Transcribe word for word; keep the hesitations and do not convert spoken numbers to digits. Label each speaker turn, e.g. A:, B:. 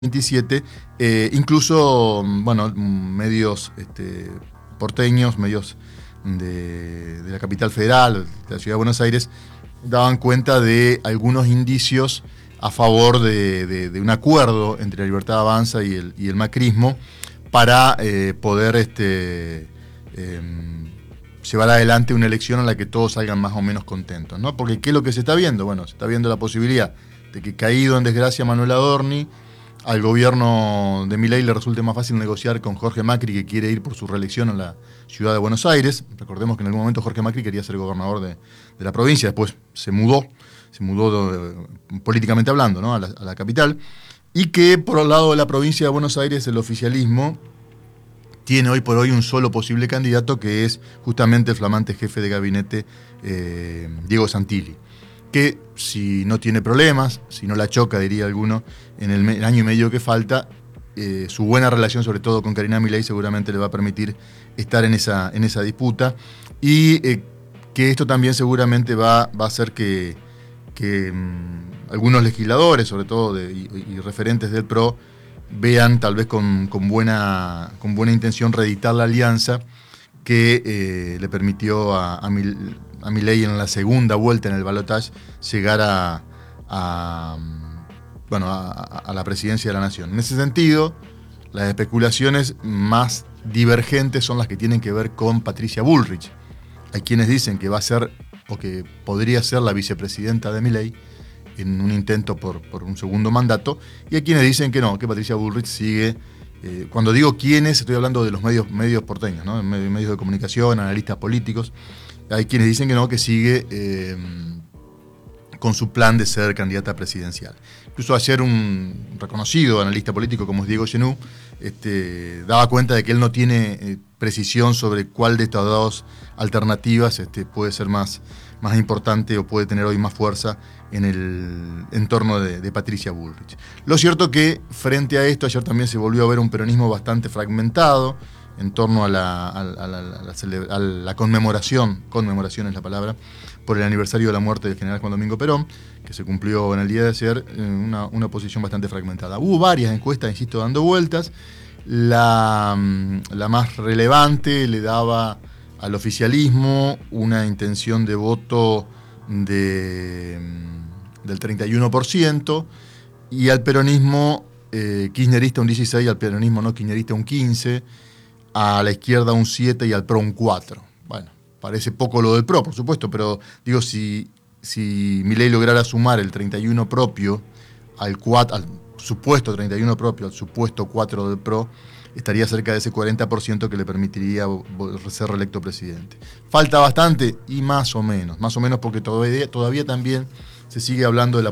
A: veintisiete, eh, incluso, bueno, medios este, porteños, medios de, de la capital federal, de la ciudad de Buenos Aires, daban cuenta de algunos indicios a favor de, de, de un acuerdo entre la Libertad Avanza y el, y el macrismo para eh, poder este, eh, llevar adelante una elección en la que todos salgan más o menos contentos, ¿no? Porque ¿qué es lo que se está viendo? Bueno, se está viendo la posibilidad de que, caído en desgracia Manuel Adorni, al gobierno de Milei le resulte más fácil negociar con Jorge Macri, que quiere ir por su reelección en la ciudad de Buenos Aires. Recordemos que en algún momento Jorge Macri quería ser gobernador de, de la provincia, después se mudó, se mudó de, políticamente hablando, ¿no? a, la, a la capital, y que por el lado de la provincia de Buenos Aires el oficialismo tiene hoy por hoy un solo posible candidato, que es justamente el flamante jefe de gabinete eh, Diego Santilli, que si no tiene problemas, si no la choca, diría alguno, en el, el año y medio que falta, eh, su buena relación, sobre todo con Karina Milei, seguramente le va a permitir estar en esa, en esa disputa, y eh, que esto también seguramente va, va a hacer que, que um, algunos legisladores, sobre todo de, y, y referentes del P R O, vean tal vez con, con, buena, con buena intención reeditar la alianza que eh, le permitió a, a, Mil, a Milei en la segunda vuelta en el balotaje llegar a, a, bueno, a, a la presidencia de la nación. En ese sentido, las especulaciones más divergentes son las que tienen que ver con Patricia Bullrich. Hay quienes dicen que va a ser, o que podría ser, la vicepresidenta de Milei en un intento por, por un segundo mandato, y hay quienes dicen que no, que Patricia Bullrich sigue. Eh, cuando digo quiénes, estoy hablando de los medios, medios porteños, ¿no? medios de comunicación, analistas políticos. Hay quienes dicen que no, que sigue eh, con su plan de ser candidata presidencial. Incluso ayer un reconocido analista político como es Diego Genú este, daba cuenta de que él no tiene eh, precisión sobre cuál de estas dos alternativas este, puede ser más, más importante o puede tener hoy más fuerza en el entorno de, de Patricia Bullrich. Lo cierto que frente a esto, ayer también se volvió a ver un peronismo bastante fragmentado en torno a la, a la, a la, a la, a la conmemoración, conmemoración es la palabra, por el aniversario de la muerte del general Juan Domingo Perón, que se cumplió en el día de ayer, una, una posición bastante fragmentada. Hubo varias encuestas, insisto, dando vueltas. La, la más relevante le daba al oficialismo una intención de voto de, del treinta y uno por ciento, y al peronismo eh, kirchnerista un dieciséis por ciento, al peronismo no kirchnerista un quince por ciento, a la izquierda un siete por ciento y al P R O un cuatro por ciento. Bueno, parece poco lo del P R O, por supuesto, pero digo, si, si Milei lograra sumar el treinta y uno propio al, cuatro, al supuesto treinta y uno propio, al supuesto cuatro del P R O, estaría cerca de ese cuarenta por ciento que le permitiría ser reelecto presidente. Falta bastante, y más o menos, más o menos porque todavía, todavía también se sigue hablando de la